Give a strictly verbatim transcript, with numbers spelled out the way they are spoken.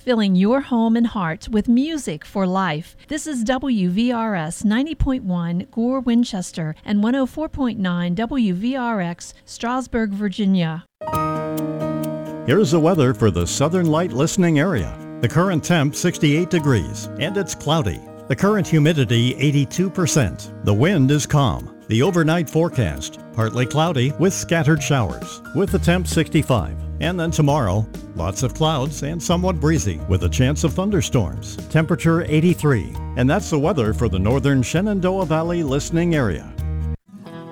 filling your home and heart with music for life. This is W V R S ninety point one Gore, Winchester, and one oh four point nine W V R X, Strasburg, Virginia. Here's the weather for the Southern Light listening area. The current temp sixty-eight degrees, and it's cloudy. The current humidity eighty-two percent. The wind is calm. The overnight forecast, partly cloudy with scattered showers, with the temp sixty-five. And then tomorrow, lots of clouds and somewhat breezy with a chance of thunderstorms. Temperature eighty-three. And that's the weather for the northern Shenandoah Valley listening area.